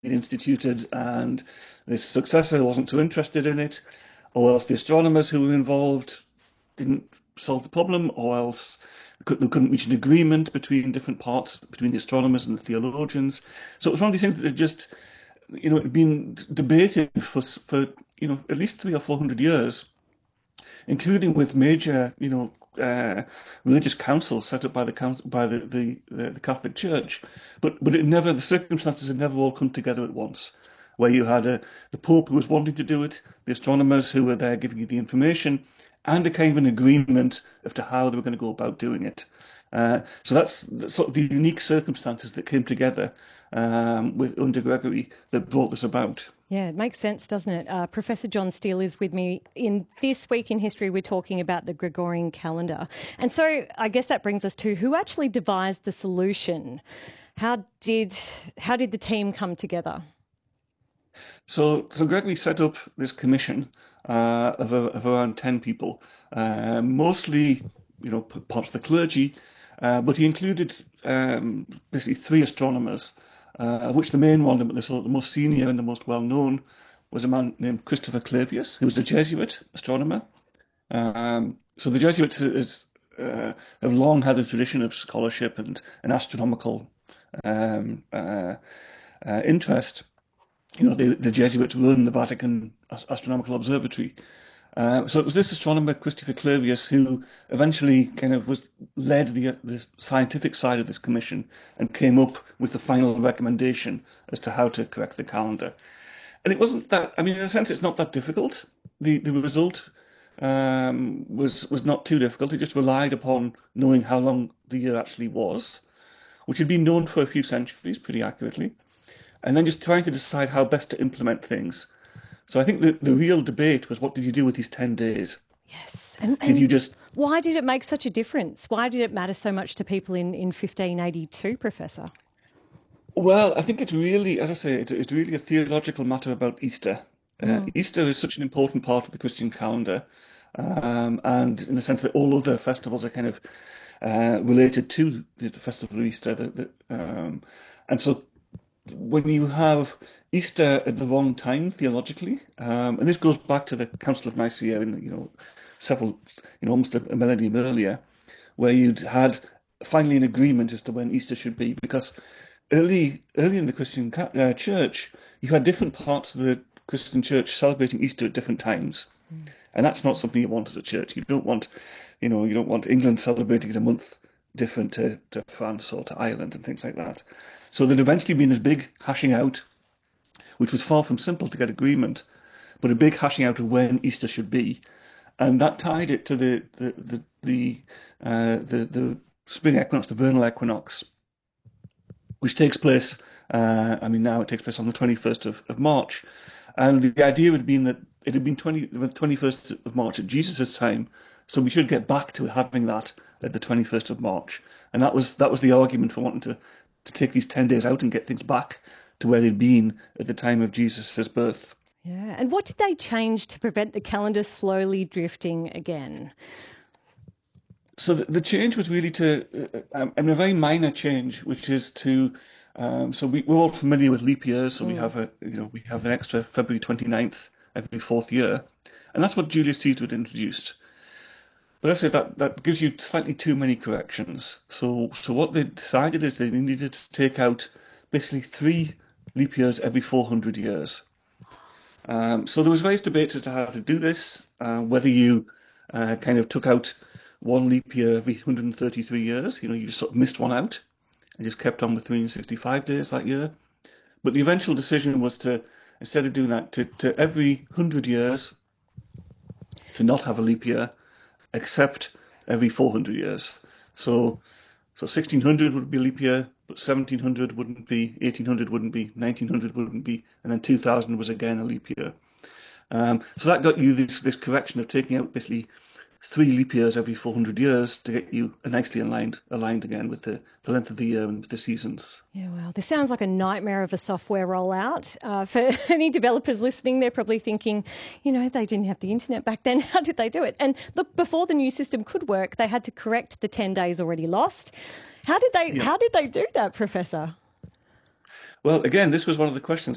instituted and the successor wasn't too interested in it, or else the astronomers who were involved didn't solve the problem, or else they couldn't reach an agreement between different parts, between the astronomers and the theologians. So it was one of these things that had just, had been debated for at least 300 or 400 years, including with major, religious councils set up by the council, by the Catholic Church, but the circumstances had never all come together at once. Where you had the Pope who was wanting to do it, the astronomers who were there giving you the information, and a kind of an agreement as to how they were going to go about doing it. So that's sort of the unique circumstances that came together under Gregory that brought this about. Yeah, it makes sense, doesn't it? Professor John Steele is with me. In This Week in History, we're talking about the Gregorian calendar. And so I guess that brings us to who actually devised the solution. How did the team come together? So Gregory set up this commission of around 10 people, mostly, parts of the clergy, but he included basically three astronomers, of which the main one, the most senior and the most well-known, was a man named Christopher Clavius, who was a Jesuit astronomer. So the Jesuits have long had a tradition of scholarship and an astronomical interest. The Jesuits run the Vatican Astronomical Observatory. So it was this astronomer, Christopher Clavius, who eventually kind of led the scientific side of this commission and came up with the final recommendation as to how to correct the calendar. And it wasn't that, in a sense, it's not that difficult. The result was not too difficult. It just relied upon knowing how long the year actually was, which had been known for a few centuries pretty accurately, and then just trying to decide how best to implement things. So I think the real debate was, what did you do with these 10 days? Yes. Why did it make such a difference? Why did it matter so much to people in 1582, Professor? Well, I think it's really, as I say, it's really a theological matter about Easter. Easter is such an important part of the Christian calendar, and in the sense that all other festivals are kind of related to the festival of Easter. And so when you have Easter at the wrong time theologically, and this goes back to the Council of Nicaea in several, almost a millennium earlier, where you'd had finally an agreement as to when Easter should be, because early in the Christian church, you had different parts of the Christian church celebrating Easter at different times, and that's not something you want as a church. You don't want England celebrating it a month different to France or to Ireland and things like that. So there'd eventually been this big hashing out, which was far from simple to get agreement, but a big hashing out of when Easter should be, and that tied it to the spring equinox, the vernal equinox, which takes place. Now it takes place on the 21st of March, and the idea had been that it had been the 21st of March at Jesus' time, so we should get back to having that at the 21st of March, and that was the argument for wanting to take these 10 days out and get things back to where they'd been at the time of Jesus' birth. Yeah, and what did they change to prevent the calendar slowly drifting again? So the change was really a very minor change, which is to, so we're all familiar with leap years, so we have an extra February 29th every fourth year, and that's what Julius Caesar had introduced. But I say that gives you slightly too many corrections. So what they decided is they needed to take out basically 3 leap years every 400 years. So there was various debates as to how to do this, whether you kind of took out one leap year every 133 years, you just sort of missed one out and just kept on with 365 days that year. But the eventual decision was to, instead of doing that, to every 100 years to not have a leap year, except every 400 years. So 1600 would be a leap year, but 1700 wouldn't be, 1800 wouldn't be, 1900 wouldn't be, and then 2000 was again a leap year. So that got you this correction of taking out basically 3 leap years every 400 years to get you nicely aligned again with the length of the year and with the seasons. Yeah, well, this sounds like a nightmare of a software rollout. For any developers listening, they're probably thinking, they didn't have the internet back then. How did they do it? And look, before the new system could work, they had to correct the 10 days already lost. How did they do that, Professor? Well, again, this was one of the questions.